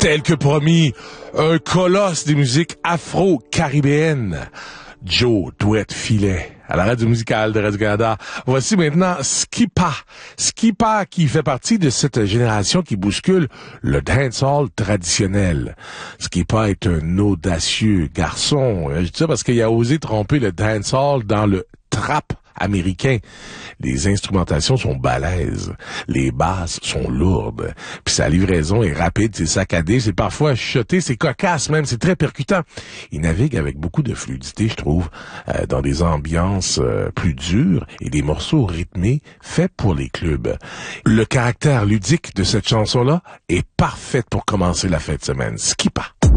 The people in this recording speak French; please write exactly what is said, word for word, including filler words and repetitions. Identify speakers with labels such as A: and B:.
A: Tel que promis, un colosse des musiques afro-caribéennes. Joe Douette Filet, à la radio musicale de Radio-Canada. Voici maintenant Skipa. Skipa qui fait partie de cette génération qui bouscule le dancehall traditionnel. Skipa est un audacieux garçon. Je dis ça parce qu'il a osé tromper le dancehall dans le trap américain. Les instrumentations sont balèzes, les basses sont lourdes, puis sa livraison est rapide, c'est saccadé, c'est parfois chuchoté, c'est cocasse même, c'est très percutant. Il navigue avec beaucoup de fluidité, je trouve, euh, dans des ambiances euh, plus dures et des morceaux rythmés faits pour les clubs. Le caractère ludique de cette chanson-là est parfait pour commencer la fête de semaine. Skipa.